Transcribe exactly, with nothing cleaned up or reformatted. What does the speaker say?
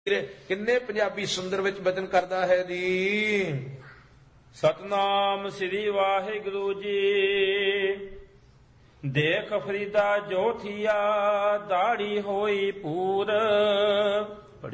ਕਿੰਨੇ ਪੰਜਾਬੀ ਸੁੰਦਰ ਵਿੱਚ ਬਚਨ ਕਰਦਾ ਹੈ ਜੀ। ਸਤਨਾਮ ਸ੍ਰੀ ਵਾਹਿਗੁਰੂ ਜੀ। ਦੇਖ ਫਰੀਦਾ ਜੋ ਥੀਆ ਦਾੜੀ ਹੋਈ ਪੂਰ,